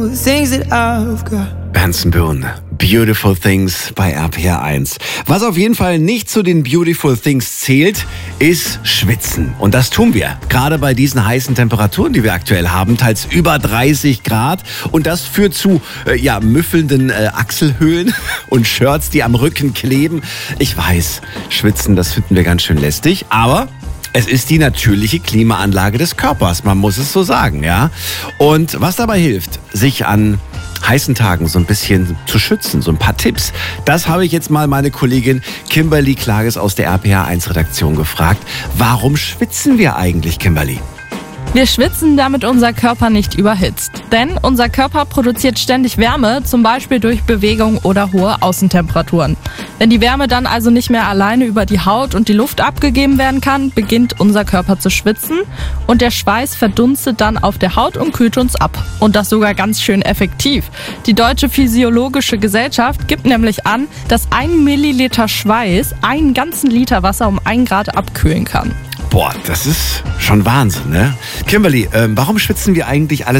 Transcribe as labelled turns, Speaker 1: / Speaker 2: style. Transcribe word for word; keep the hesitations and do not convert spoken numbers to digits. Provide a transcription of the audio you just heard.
Speaker 1: things that I've got.
Speaker 2: Benson Boone, Beautiful Things bei R P R eins. Was auf jeden Fall nicht zu den Beautiful Things zählt, ist Schwitzen. Und das tun wir, gerade bei diesen heißen Temperaturen, die wir aktuell haben, teils über dreißig Grad. Und das führt zu äh, ja, müffelnden äh, Achselhöhlen und Shirts, die am Rücken kleben. Ich weiß, Schwitzen, das finden wir ganz schön lästig, aber es ist die natürliche Klimaanlage des Körpers, man muss es so sagen, ja. Und was dabei hilft, sich an heißen Tagen so ein bisschen zu schützen, so ein paar Tipps, das habe ich jetzt mal meine Kollegin Kimberly Klages aus der R P R eins Redaktion gefragt. Warum schwitzen wir eigentlich, Kimberly?
Speaker 3: Wir schwitzen, damit unser Körper nicht überhitzt. Denn unser Körper produziert ständig Wärme, zum Beispiel durch Bewegung oder hohe Außentemperaturen. Wenn die Wärme dann also nicht mehr alleine über die Haut und die Luft abgegeben werden kann, beginnt unser Körper zu schwitzen und der Schweiß verdunstet dann auf der Haut und kühlt uns ab. Und das sogar ganz schön effektiv. Die Deutsche Physiologische Gesellschaft gibt nämlich an, dass ein Milliliter Schweiß einen ganzen Liter Wasser um ein Grad abkühlen kann.
Speaker 2: Boah, das ist schon Wahnsinn, ne? Kimberly, ähm, warum schwitzen wir eigentlich alle